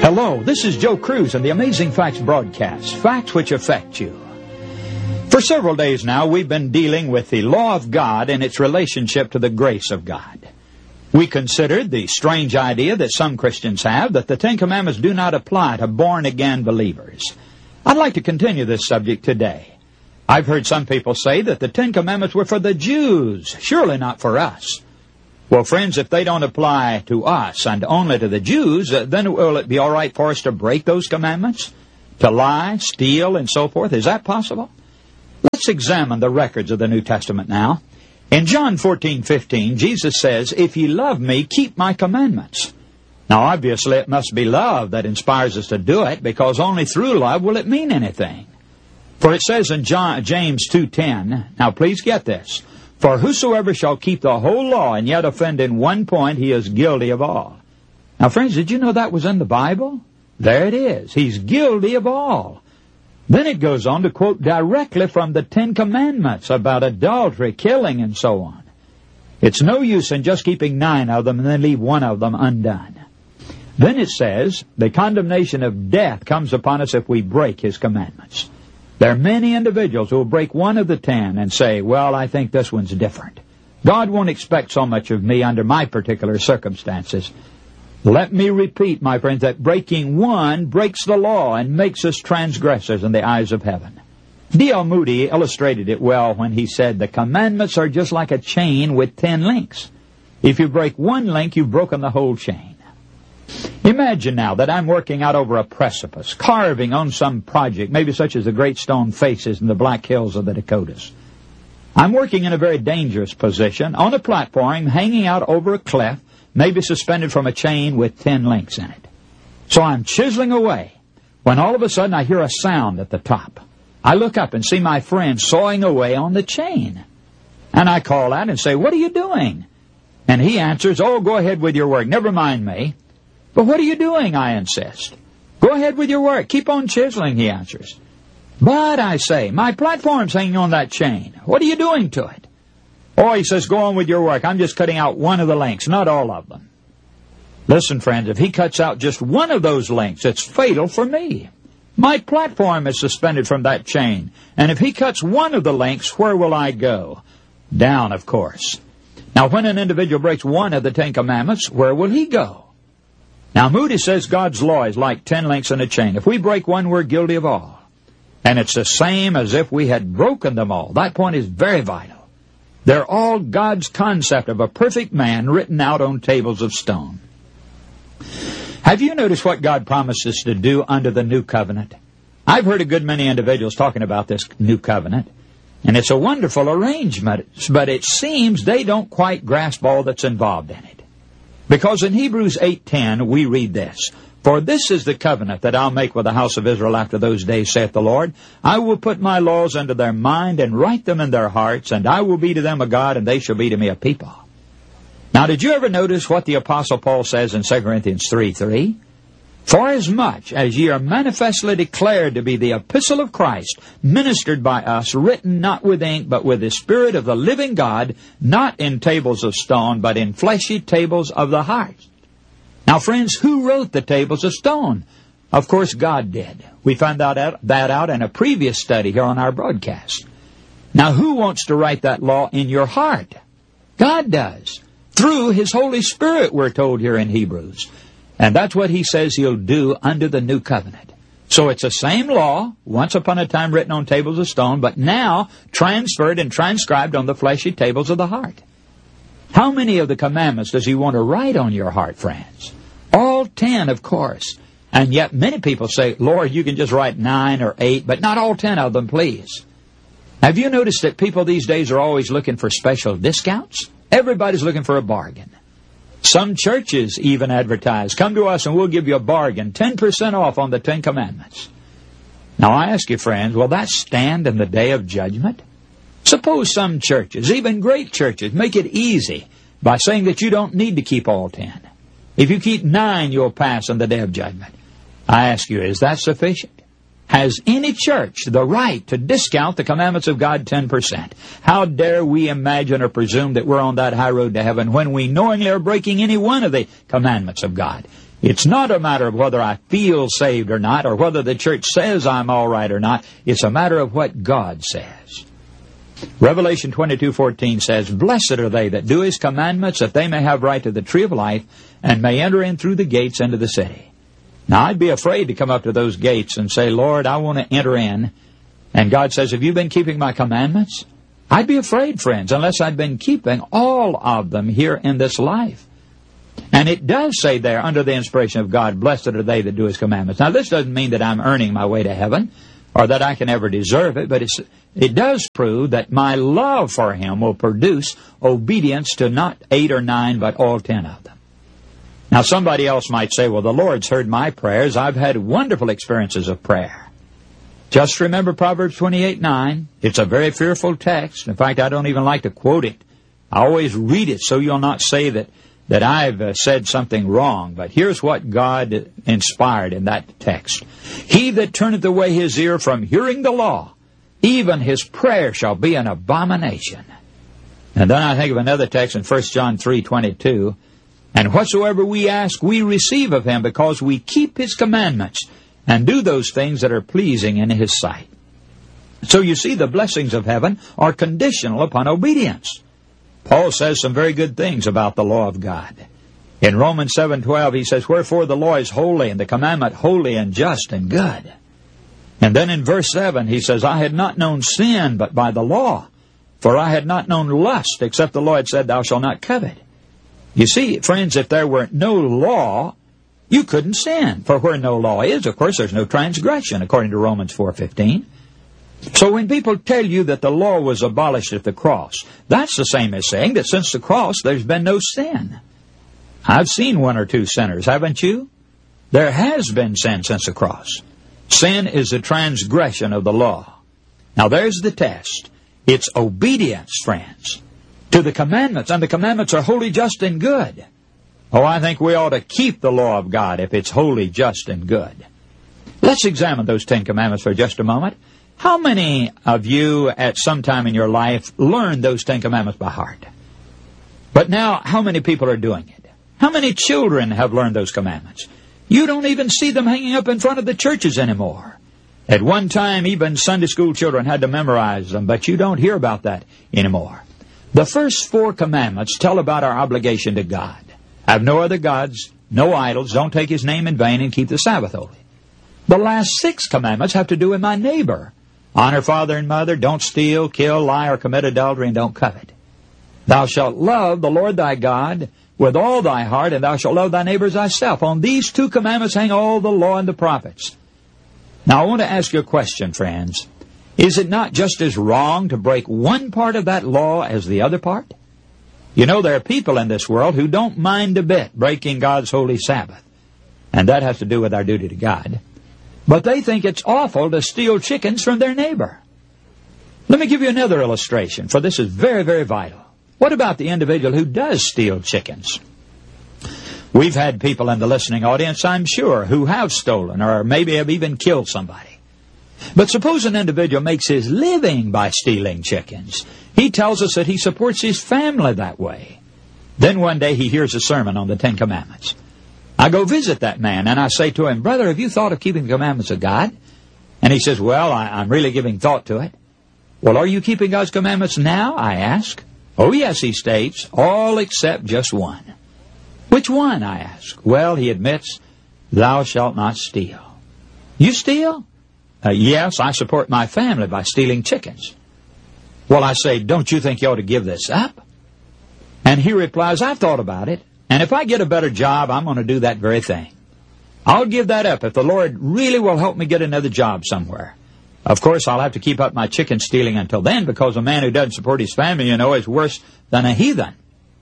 Hello, this is Joe Cruz on the Amazing Facts broadcast, facts which affect you. For several days now, we've been dealing with the law of God and its relationship to the grace of God. We considered the strange idea that some Christians have that the Ten Commandments do not apply to born-again believers. I'd like to continue this subject today. I've heard some people say that the Ten Commandments were for the Jews, surely not for us. Well, friends, if they don't apply to us and only to the Jews, then will it be all right for us to break those commandments? To lie, steal, and so forth? Is that possible? Let's examine the records of the New Testament now. In John 14:15, Jesus says, "If ye love me, keep my commandments." Now, obviously, it must be love that inspires us to do it, because only through love will it mean anything. For it says in James 2:10, now please get this, "For whosoever shall keep the whole law and yet offend in one point, he is guilty of all." Now, friends, did you know that was in the Bible? There it is. He's guilty of all. Then it goes on to quote directly from the Ten Commandments about adultery, killing, and so on. It's no use in just keeping 9 of them and then leave 1 of them undone. Then it says, the condemnation of death comes upon us if we break His commandments. There are many individuals who will break 1 of the 10 and say, well, I think this one's different. God won't expect so much of me under my particular circumstances. Let me repeat, my friends, that breaking 1 breaks the law and makes us transgressors in the eyes of heaven. D.L. Moody illustrated it well when he said, the commandments are just like a chain with 10 links. If you break 1 link, you've broken the whole chain. Imagine now that I'm working out over a precipice, carving on some project, maybe such as the Great Stone Faces in the Black Hills of the Dakotas. I'm working in a very dangerous position, on a platform, hanging out over a cliff, maybe suspended from a chain with 10 links in it. So I'm chiseling away, when all of a sudden I hear a sound at the top. I look up and see my friend sawing away on the chain. And I call out and say, what are you doing? And he answers, oh, go ahead with your work, never mind me. But what are you doing, I insist. Go ahead with your work. Keep on chiseling, he answers. But, I say, my platform's hanging on that chain. What are you doing to it? Oh, he says, go on with your work. I'm just cutting out 1 of the links, not all of them. Listen, friends, if he cuts out just 1 of those links, it's fatal for me. My platform is suspended from that chain. And if he cuts 1 of the links, where will I go? Down, of course. Now, when an individual breaks 1 of the 10 Commandments, where will he go? Now, Moody says God's law is like 10 links in a chain. If we break 1, we're guilty of all. And it's the same as if we had broken them all. That point is very vital. They're all God's concept of a perfect man written out on tables of stone. Have you noticed what God promises to do under the new covenant? I've heard a good many individuals talking about this new covenant, and it's a wonderful arrangement, but it seems they don't quite grasp all that's involved in it. Because in Hebrews 8:10 we read this, "For this is the covenant that I'll make with the house of Israel after those days, saith the Lord. I will put my laws into their mind and write them in their hearts, and I will be to them a God, and they shall be to me a people." Now, did you ever notice what the Apostle Paul says in 2 Corinthians 3:3? "Forasmuch as ye are manifestly declared to be the epistle of Christ, ministered by us, written not with ink, but with the Spirit of the living God, not in tables of stone, but in fleshy tables of the heart." Now, friends, who wrote the tables of stone? Of course, God did. We found that out in a previous study here on our broadcast. Now, who wants to write that law in your heart? God does. Through His Holy Spirit, we're told here in Hebrews. And that's what He says He'll do under the new covenant. So it's the same law, once upon a time written on tables of stone, but now transferred and transcribed on the fleshy tables of the heart. How many of the commandments does He want to write on your heart, friends? All 10, of course. And yet many people say, Lord, you can just write 9 or 8, but not all 10 of them, please. Have you noticed that people these days are always looking for special discounts? Everybody's looking for a bargain. Some churches even advertise, come to us and we'll give you a bargain, 10% off on the 10 Commandments. Now I ask you, friends, will that stand in the day of judgment? Suppose some churches, even great churches, make it easy by saying that you don't need to keep all 10. If you keep 9, you'll pass on the day of judgment. I ask you, is that sufficient? Has any church the right to discount the commandments of God 10%? How dare we imagine or presume that we're on that high road to heaven when we knowingly are breaking any one of the commandments of God? It's not a matter of whether I feel saved or not, or whether the church says I'm all right or not. It's a matter of what God says. Revelation 22:14 says, "Blessed are they that do His commandments, that they may have right to the tree of life, and may enter in through the gates into the city." Now, I'd be afraid to come up to those gates and say, "Lord, I want to enter in." And God says, "Have you been keeping my commandments?" I'd be afraid, friends, unless I'd been keeping all of them here in this life. And it does say there, under the inspiration of God, "Blessed are they that do His commandments." Now, this doesn't mean that I'm earning my way to heaven, or that I can ever deserve it, but it does prove that my love for Him will produce obedience to not 8 or 9, but all 10 of them. Now, somebody else might say, "Well, the Lord's heard my prayers. I've had wonderful experiences of prayer." Just remember Proverbs 28:9. It's a very fearful text. In fact, I don't even like to quote it. I always read it so you'll not say that I've said something wrong. But here's what God inspired in that text. "He that turneth away his ear from hearing the law, even his prayer shall be an abomination." And then I think of another text in 1 John 3:22. "And whatsoever we ask, we receive of Him, because we keep His commandments, and do those things that are pleasing in His sight." So you see, the blessings of heaven are conditional upon obedience. Paul says some very good things about the law of God. In Romans 7:12, he says, "Wherefore the law is holy, and the commandment holy and just and good." And then in verse 7, he says, "I had not known sin but by the law, for I had not known lust, except the law had said, Thou shalt not covet." You see, friends, if there were no law, you couldn't sin. For where no law is, of course, there's no transgression, according to Romans 4:15. So when people tell you that the law was abolished at the cross, that's the same as saying that since the cross, there's been no sin. I've seen 1 or 2 sinners, haven't you? There has been sin since the cross. Sin is a transgression of the law. Now there's the test. It's obedience, friends, to the commandments, and the commandments are holy, just, and good. Oh, I think we ought to keep the law of God if it's holy, just, and good. Let's examine those 10 commandments for just a moment. How many of you at some time in your life learned those 10 commandments by heart? But now, how many people are doing it? How many children have learned those commandments? You don't even see them hanging up in front of the churches anymore. At one time, even Sunday school children had to memorize them, but you don't hear about that anymore. The first 4 commandments tell about our obligation to God. Have no other gods, no idols, don't take His name in vain, and keep the Sabbath holy. The last 6 commandments have to do with my neighbor. Honor father and mother, don't steal, kill, lie, or commit adultery, and don't covet. Thou shalt love the Lord thy God with all thy heart, and thou shalt love thy neighbor as thyself. On these 2 commandments hang all the law and the prophets. Now I want to ask you a question, friends. Is it not just as wrong to break one part of that law as the other part? You know, there are people in this world who don't mind a bit breaking God's holy Sabbath. And that has to do with our duty to God. But they think it's awful to steal chickens from their neighbor. Let me give you another illustration, for this is very, very vital. What about the individual who does steal chickens? We've had people in the listening audience, I'm sure, who have stolen or maybe have even killed somebody. But suppose an individual makes his living by stealing chickens. He tells us that he supports his family that way. Then one day he hears a sermon on the 10 Commandments. I go visit that man, and I say to him, "Brother, have you thought of keeping the commandments of God?" And he says, "Well, I'm really giving thought to it." "Well, are you keeping God's commandments now?" I ask. "Oh, yes," he states, "all except just one." "Which one?" I ask. "Well," he admits, "Thou shalt not steal." "You steal?" "Yes, I support my family by stealing chickens." Well, I say, "Don't you think you ought to give this up?" And he replies, "I've thought about it. And if I get a better job, I'm going to do that very thing. I'll give that up if the Lord really will help me get another job somewhere. Of course, I'll have to keep up my chicken stealing until then, because a man who doesn't support his family, is worse than a heathen."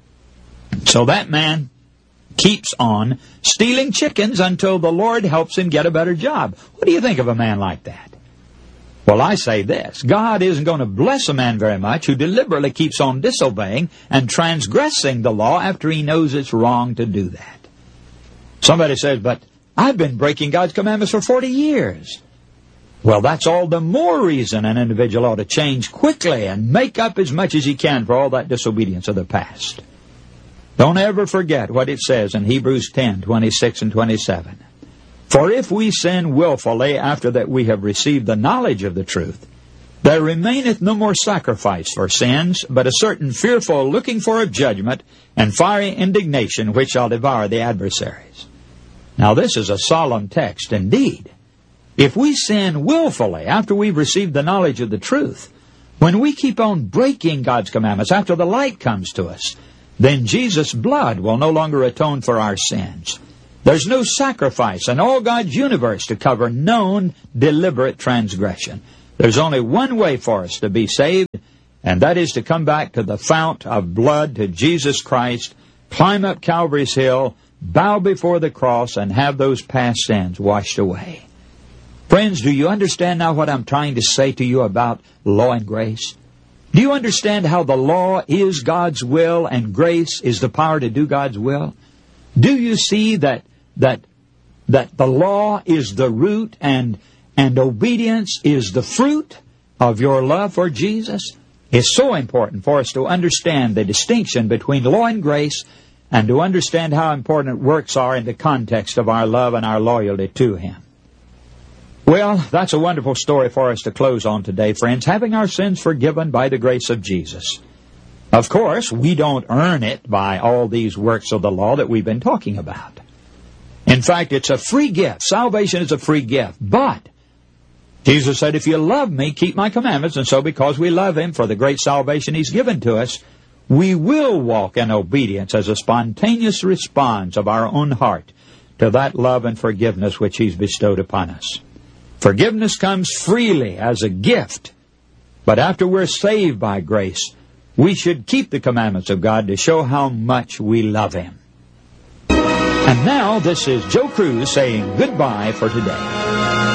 So that man keeps on stealing chickens until the Lord helps him get a better job. What do you think of a man like that? Well, I say this. God isn't going to bless a man very much who deliberately keeps on disobeying and transgressing the law after he knows it's wrong to do that. Somebody says, "But I've been breaking God's commandments for 40 years. Well, that's all the more reason an individual ought to change quickly and make up as much as he can for all that disobedience of the past. Don't ever forget what it says in Hebrews 10:26 and 27. For if we sin willfully after that we have received the knowledge of the truth, there remaineth no more sacrifice for sins, but a certain fearful looking for of judgment and fiery indignation which shall devour the adversaries. Now this is a solemn text indeed. If we sin willfully after we've received the knowledge of the truth, when we keep on breaking God's commandments after the light comes to us, then Jesus' blood will no longer atone for our sins. There's no sacrifice in all God's universe to cover known, deliberate transgression. There's only one way for us to be saved, and that is to come back to the fount of blood, to Jesus Christ, climb up Calvary's hill, bow before the cross, and have those past sins washed away. Friends, do you understand now what I'm trying to say to you about law and grace? Do you understand how the law is God's will and grace is the power to do God's will? Do you see that the law is the root and obedience is the fruit of your love for Jesus? It's so important for us to understand the distinction between law and grace and to understand how important works are in the context of our love and our loyalty to Him. Well, that's a wonderful story for us to close on today, friends, having our sins forgiven by the grace of Jesus. Of course, we don't earn it by all these works of the law that we've been talking about. In fact, it's a free gift. Salvation is a free gift. But Jesus said, if you love me, keep my commandments. And so because we love Him for the great salvation He's given to us, we will walk in obedience as a spontaneous response of our own heart to that love and forgiveness which He's bestowed upon us. Forgiveness comes freely as a gift, but after we're saved by grace, we should keep the commandments of God to show how much we love Him. And now, this is Joe Cruz saying goodbye for today.